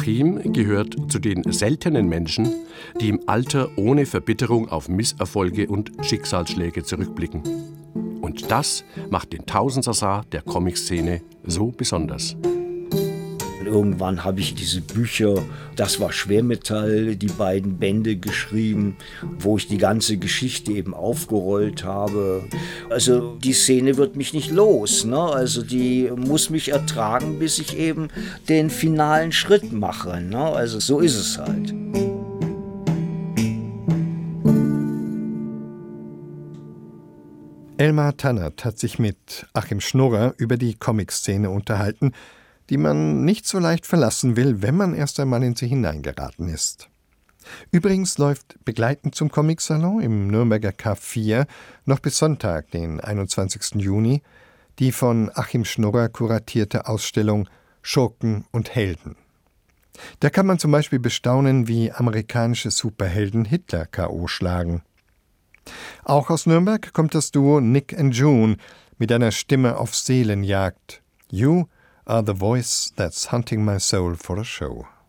Achim gehört zu den seltenen Menschen, die im Alter ohne Verbitterung auf Misserfolge und Schicksalsschläge zurückblicken. Und das macht den Tausendsasa der Comic-Szene so besonders. Irgendwann habe ich diese Bücher, das war Schwermetall, die beiden Bände geschrieben, wo ich die ganze Geschichte eben aufgerollt habe. Also die Szene wird mich nicht los, ne? Also die muss mich ertragen, bis ich eben den finalen Schritt mache, ne? Also so ist es halt. Elmar Tannert hat sich mit Achim Schnurrer über die Comic-Szene unterhalten, die man nicht so leicht verlassen will, wenn man erst einmal in sie hineingeraten ist. Übrigens läuft begleitend zum Comic-Salon im Nürnberger K4 noch bis Sonntag, den 21. Juni, die von Achim Schnurrer kuratierte Ausstellung Schurken und Helden. Da kann man zum Beispiel bestaunen, wie amerikanische Superhelden Hitler K.O. schlagen. Auch aus Nürnberg kommt das Duo Nick and June mit einer Stimme auf Seelenjagd. You are the voice that's hunting my soul for a show.